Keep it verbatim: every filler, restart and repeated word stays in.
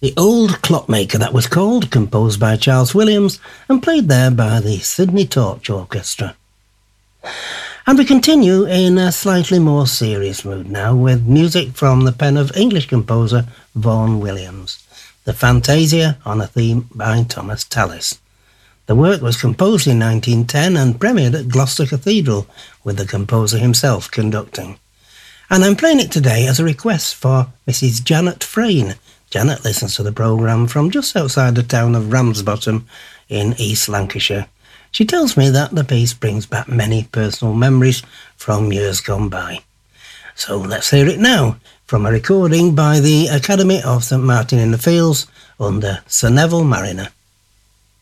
The Old Clockmaker, that was called, composed by Charles Williams and played there by the Sydney Torch Orchestra. And we continue in a slightly more serious mood now with music from the pen of English composer Vaughan Williams, the Fantasia on a Theme by Thomas Tallis. The work was composed in nineteen ten and premiered at Gloucester Cathedral, with the composer himself conducting. And I'm playing it today as a request for Missus Janet Frayne. Janet listens to the programme from just outside the town of Ramsbottom in East Lancashire. She tells me that the piece brings back many personal memories from years gone by. So let's hear it now, from a recording by the Academy of St Martin in the Fields under Sir Neville Marriner.